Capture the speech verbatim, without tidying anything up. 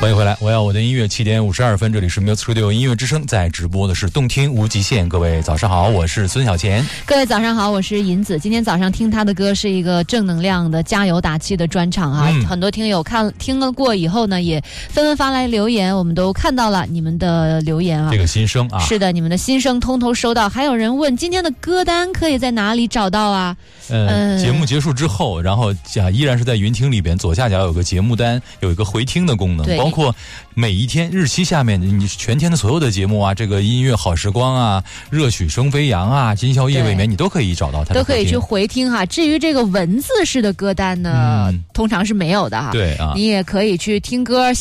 欢迎回来，我要我的音乐，七点五十二分，这里是 Music Radio 音乐之声，在直播的是动听无极限。各位早上好，我是孙小钱。 各位早上好，我是银子。今天早上听他的歌是一个正能量的加油打气的专场啊，嗯、很多听友看听了过以后呢，也纷纷发来留言，我们都看到了你们的留言啊， 这个心声啊， 是的，你们的心声通通收到。还有人问今天的歌单可以在哪里找到啊？ 呃，嗯、节目结束之后，然后啊依然是在云听里边左下角有个节目单，有一个回听的功能，包括每一天日期下面你全天的所有的节目啊，这个音乐好时光啊，热曲生飞扬啊，今宵夜未眠，你都可以找到它， 都可以去回听哈。至于这个文字式的歌单呢，嗯、通常是没有的哈。 对啊， 你也可以去听歌。